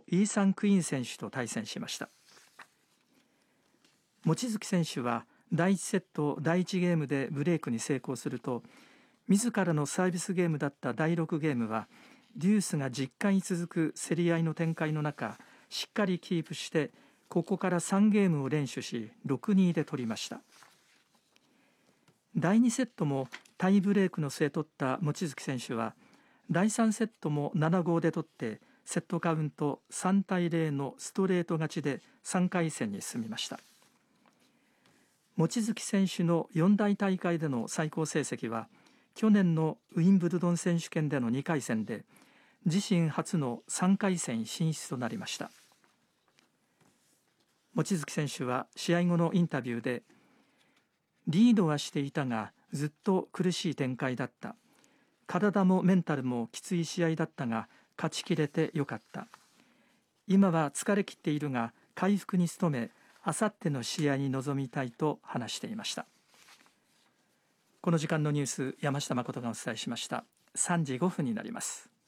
イーサン・クイーン選手と対戦しました。望月選手は第1セット第1ゲームでブレイクに成功すると、自らのサービスゲームだった第6ゲームはデュースが10回続く競り合いの展開の中、しっかりキープしてここから3ゲームを連取し 6-2 で取りました。第2セットもタイブレークの末取った望月選手は第3セットも 7-5 で取ってセットカウント3対0のストレート勝ちで3回戦に進みました。望月選手の4大大会での最高成績は去年のウィンブルドン選手権での2回戦で自身初の3回戦進出となりました。望月選手は試合後のインタビューで、リードはしていたがずっと苦しい展開だった。体もメンタルもきつい試合だったが勝ちきれてよかった。今は疲れ切っているが回復に努め、あさっての試合に臨みたいと話していました。この時間のニュース、山下誠がお伝えしました。3時5分になります。